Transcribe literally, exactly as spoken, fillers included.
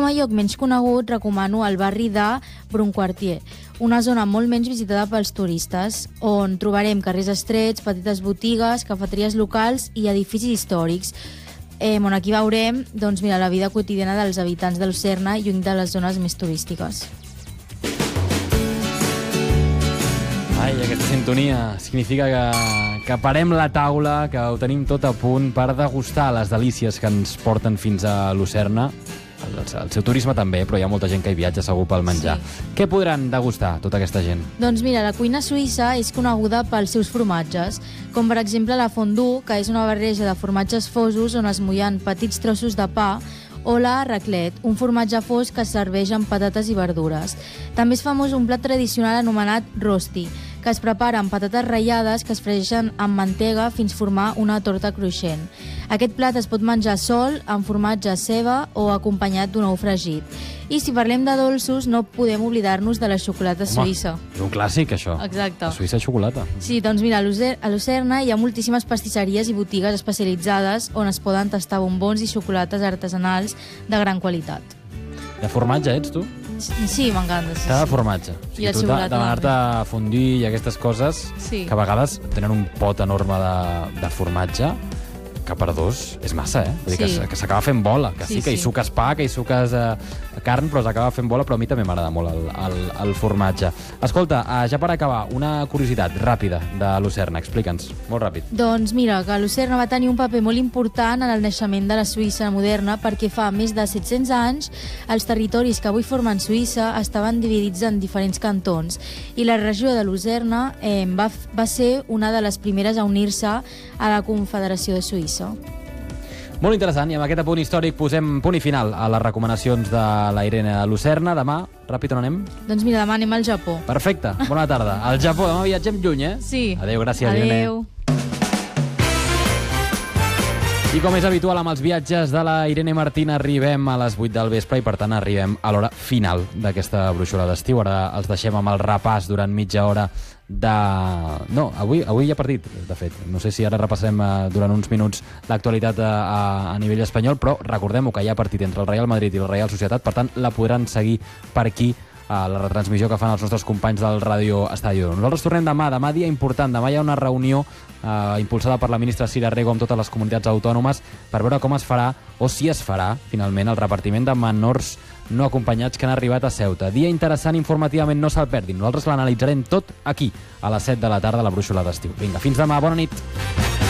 com a lloc menys conegut, recomano el barri de Brunquartier, una zona molt menys visitada pels turistes, on trobarem carrers estrets, petites botigues, cafeteries locals i edificis històrics, eh, on aquí veurem doncs, mira, la vida quotidiana dels habitants de Lucerna, lluny de les zones més turístiques. Ai, aquesta sintonia significa que, que parem la taula, que ho tenim tot a punt per degustar les delícies que ens porten fins a Lucerna. El, el seu turisme també, però hi ha molta gent que hi viatja segur pel menjar. Sí. Què podran degustar tota aquesta gent? Doncs mira, la cuina suïssa és coneguda pels seus formatges, com per exemple la fondue, que és una barreja de formatges fosos on es mullen petits trossos de pa, o la raclette, un formatge fos que es serveix amb patates i verdures. També és famós un plat tradicional anomenat rosti, que es prepara amb patates ratllades que es fregeixen amb mantega fins formar una torta cruixent. Aquest plat es pot menjar sol, amb formatge, ceba o acompanyat d'un ou fregit. I si parlem de dolços, no podem oblidar-nos de la xocolata Home, suïssa. És un clàssic, això. Exacte. La Suïssa xocolata. Sí, doncs mira, a Lucerna hi ha moltíssimes pastisseries i botigues especialitzades on es poden tastar bombons i xocolates artesanals de gran qualitat. De formatge ets, tu? Sí, m'encanta. Sí, Cada sí. formatge. I la tu xocolata demanar-te a fundir i aquestes coses, Sí. que a vegades tenen un pot enorme de, de formatge, que per dos és massa, eh? Vull dir Sí. que, que s'acaba fent bola, que sí, Sí, que hi sí. suques pa, que hi suques eh, carn, però s'acaba fent bola, però a mi també m'agrada molt el, el, el formatge. Escolta, eh, ja per acabar, una curiositat ràpida de Lucerna, explica'ns, molt ràpid. Doncs mira, que Lucerna va tenir un paper molt important en el naixement de la Suïssa moderna perquè fa més de set-cents anys els territoris que avui formen Suïssa estaven dividits en diferents cantons i la regió de Lucerna eh, va, va ser una de les primeres a unir-se a la Confederació de Suïssa. Molt interessant, i amb aquest apunt històric posem punt i final a les recomanacions de la Irene de Lucerna. Demà, ràpid, on anem? Doncs mira, demà anem al Japó. Perfecte, bona tarda. Al Japó, demà viatgem lluny, eh? Sí. Adéu, gràcies, Irene. Adéu. I com és habitual amb els viatges de la Irene Martín, arribem a les vuit del vespre i, per tant, arribem a l'hora final d'aquesta brúixola d'estiu. Ara els deixem amb el repàs durant mitja hora de... No, avui, avui hi ha partit, de fet. No sé si ara repassarem eh, durant uns minuts l'actualitat a, a, a nivell espanyol, però recordem-ho que hi ha partit entre el Real Madrid i la Real Societat, per tant, la podran seguir per aquí a la retransmissió que fan els nostres companys del Ràdio Estadio. Nosaltres tornem demà, demà dia important, demà hi ha una reunió eh, impulsada per la ministra Cira Rego amb totes les comunitats autònomes per veure com es farà, o si es farà, finalment, el repartiment de menors no acompanyats que han arribat a Ceuta. Dia interessant informativament, no se'l perdin. Nosaltres l'analitzarem tot aquí, a les set de la tarda, a la brúixola d'estiu. Vinga, fins demà, bona nit.